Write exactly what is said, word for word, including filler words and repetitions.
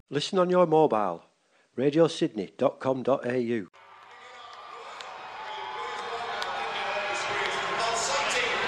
Listen on your mobile. radio sydney dot com dot a u.